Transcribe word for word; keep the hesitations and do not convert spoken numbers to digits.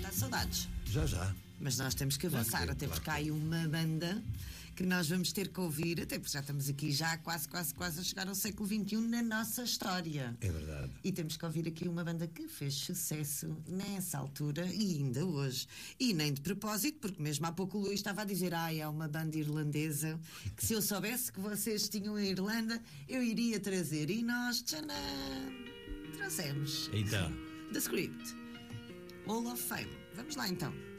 matar saudades. Já, já. Mas nós temos que avançar, Claro que até claro porque há aí uma banda que nós vamos ter que ouvir, até porque já estamos aqui já quase, quase, quase a chegar ao século vinte e um na nossa história. É verdade. E temos que ouvir aqui uma banda que fez sucesso nessa altura e ainda hoje. E nem de propósito, porque mesmo há pouco o Luís estava a dizer, ah, é uma banda irlandesa, que se eu soubesse que vocês tinham a Irlanda, eu iria trazer. E nós, tchanã, trouxemos. Então. The Script, Hall of Fame. Vamos lá então.